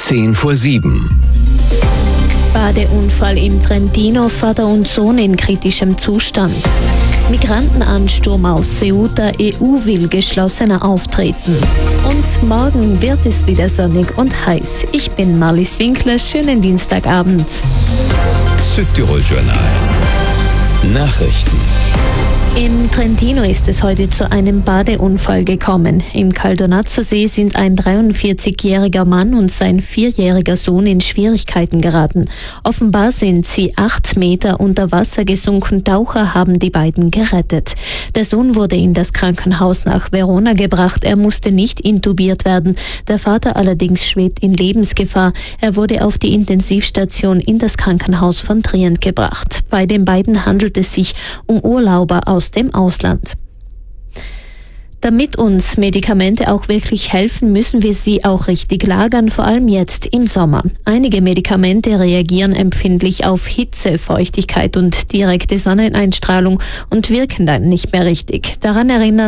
6:10. Badeunfall im Trentino, Vater und Sohn in kritischem Zustand. Migrantenansturm aus Ceuta, EU will geschlossener auftreten. Und morgen wird es wieder sonnig und heiß. Ich bin Marlies Winkler, schönen Dienstagabend. Südtirol Journal. Nachrichten. Im Trentino ist es heute zu einem Badeunfall gekommen. Im Caldonazzo-See sind ein 43-jähriger Mann und sein 4-jähriger Sohn in Schwierigkeiten geraten. Offenbar sind sie 8 Meter unter Wasser gesunken. Taucher haben die beiden gerettet. Der Sohn wurde in das Krankenhaus nach Verona gebracht. Er musste nicht intubiert werden. Der Vater allerdings schwebt in Lebensgefahr. Er wurde auf die Intensivstation in das Krankenhaus von Trient gebracht. Bei den beiden handelt es sich um Urlauber aus dem Ausland. Damit uns Medikamente auch wirklich helfen, müssen wir sie auch richtig lagern, vor allem jetzt im Sommer. Einige Medikamente reagieren empfindlich auf Hitze, Feuchtigkeit und direkte Sonneneinstrahlung und wirken dann nicht mehr richtig. Daran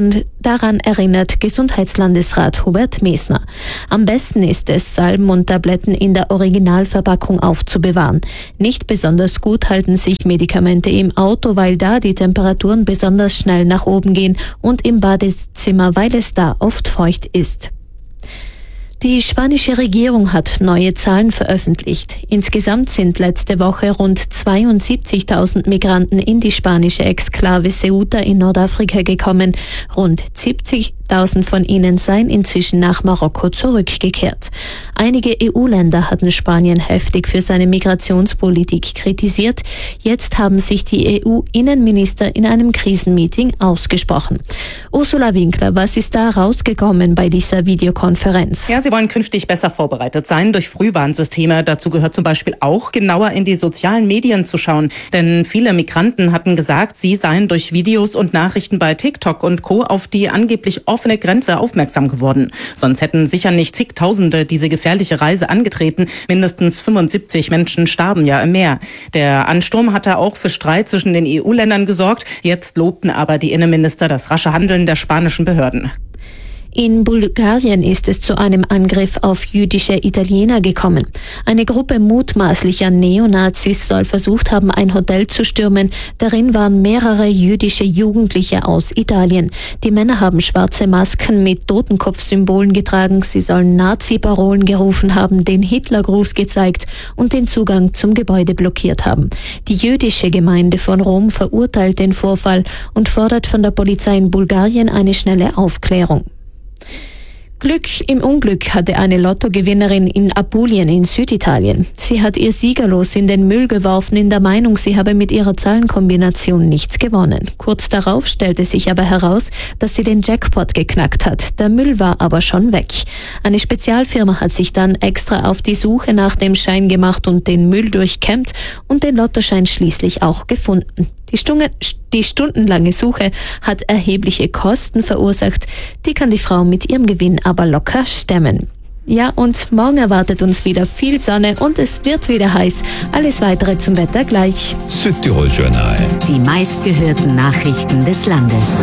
erinnert Gesundheitslandesrat Hubert Mesner. Am besten ist es, Salben und Tabletten in der Originalverpackung aufzubewahren. Nicht besonders gut halten sich Medikamente im Auto, weil da die Temperaturen besonders schnell nach oben gehen und im Badezimmer, weil es da oft feucht ist. Die spanische Regierung hat neue Zahlen veröffentlicht. Insgesamt sind letzte Woche rund 72.000 Migranten in die spanische Exklave Ceuta in Nordafrika gekommen. Rund 70.000 von ihnen seien inzwischen nach Marokko zurückgekehrt. Einige EU-Länder hatten Spanien heftig für seine Migrationspolitik kritisiert. Jetzt haben sich die EU-Innenminister in einem Krisenmeeting ausgesprochen. Ursula Winkler, was ist da rausgekommen bei dieser Videokonferenz? Ja, sie wollen künftig besser vorbereitet sein durch Frühwarnsysteme. Dazu gehört zum Beispiel auch, genauer in die sozialen Medien zu schauen. Denn viele Migranten hatten gesagt, sie seien durch Videos und Nachrichten bei TikTok und Co. auf die angeblich offene Grenze aufmerksam geworden. Sonst hätten sicher nicht zigtausende diese gefährliche Reise angetreten. Mindestens 75 Menschen starben ja im Meer. Der Ansturm hatte auch für Streit zwischen den EU-Ländern gesorgt. Jetzt lobten aber die Innenminister das rasche Handeln der spanischen Behörden. In Bulgarien ist es zu einem Angriff auf jüdische Italiener gekommen. Eine Gruppe mutmaßlicher Neonazis soll versucht haben, ein Hotel zu stürmen. Darin waren mehrere jüdische Jugendliche aus Italien. Die Männer haben schwarze Masken mit Totenkopfsymbolen getragen. Sie sollen Nazi-Parolen gerufen haben, den Hitlergruß gezeigt und den Zugang zum Gebäude blockiert haben. Die jüdische Gemeinde von Rom verurteilt den Vorfall und fordert von der Polizei in Bulgarien eine schnelle Aufklärung. Glück im Unglück hatte eine Lottogewinnerin in Apulien in Süditalien. Sie hat ihr Siegerlos in den Müll geworfen, in der Meinung, sie habe mit ihrer Zahlenkombination nichts gewonnen. Kurz darauf stellte sich aber heraus, dass sie den Jackpot geknackt hat. Der Müll war aber schon weg. Eine Spezialfirma hat sich dann extra auf die Suche nach dem Schein gemacht und den Müll durchkämmt und den Lottoschein schließlich auch gefunden. Die stundenlange Suche hat erhebliche Kosten verursacht. Die kann die Frau mit ihrem Gewinn aber locker stemmen. Ja, und morgen erwartet uns wieder viel Sonne und es wird wieder heiß. Alles Weitere zum Wetter gleich. Südtirol Journal. Die meistgehörten Nachrichten des Landes.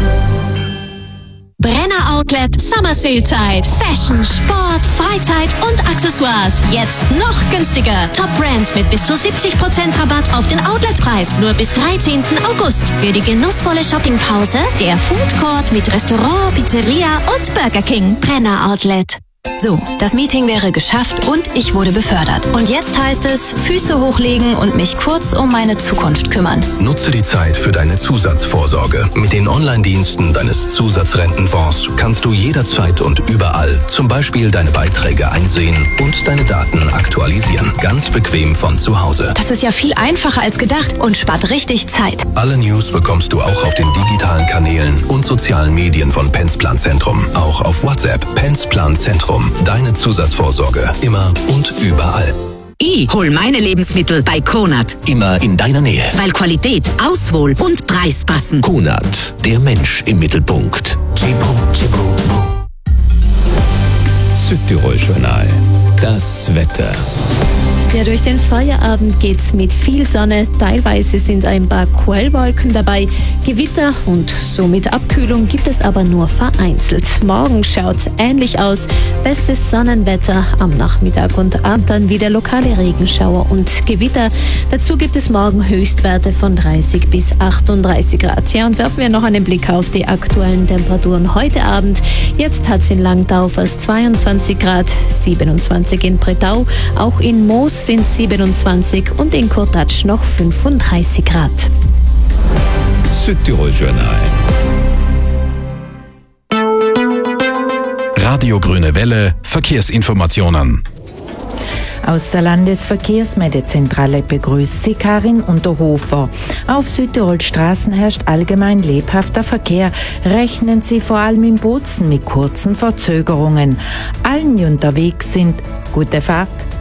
Brenner Outlet Summer Sale Zeit. Fashion, Sport, Freizeit und Accessoires. Jetzt noch günstiger. Top Brands mit bis zu 70% Rabatt auf den Outletpreis. Nur bis 13. August. Für die genussvolle Shoppingpause der Food Court mit Restaurant, Pizzeria und Burger King. Brenner Outlet. So, das Meeting wäre geschafft und ich wurde befördert. Und jetzt heißt es, Füße hochlegen und mich kurz um meine Zukunft kümmern. Nutze die Zeit für deine Zusatzvorsorge. Mit den Online-Diensten deines Zusatzrentenfonds kannst du jederzeit und überall zum Beispiel deine Beiträge einsehen und deine Daten aktualisieren. Ganz bequem von zu Hause. Das ist ja viel einfacher als gedacht und spart richtig Zeit. Alle News bekommst du auch auf den digitalen Kanälen und sozialen Medien von Pensplan Zentrum. Auch auf WhatsApp. Pensplan Zentrum. Deine Zusatzvorsorge. Immer und überall. Ich hol meine Lebensmittel bei Konad. Immer in deiner Nähe. Weil Qualität, Auswahl und Preis passen. Konad. Der Mensch im Mittelpunkt. Südtirol Journal. Das Wetter. Ja, durch den Feierabend geht's mit viel Sonne. Teilweise sind ein paar Quellwolken dabei. Gewitter und somit Abkühlung gibt es aber nur vereinzelt. Morgen schaut's ähnlich aus. Bestes Sonnenwetter am Nachmittag und Abend dann wieder lokale Regenschauer und Gewitter. Dazu gibt es morgen Höchstwerte von 30 bis 38 Grad. Ja, und werfen wir noch einen Blick auf die aktuellen Temperaturen heute Abend. Jetzt hat's in Langtau fast 22 Grad, 27 in Bretau, auch in Moos sind 27 und in Kurtatsch noch 35 Grad. Südtirol Journal. Radio Grüne Welle, Verkehrsinformationen. Aus der Landesverkehrsmeldezentrale begrüßt sie Karin Unterhofer. Auf Südtirols Straßen herrscht allgemein lebhafter Verkehr. Rechnen Sie vor allem in Bozen mit kurzen Verzögerungen. Allen, die unterwegs sind, gute Fahrt.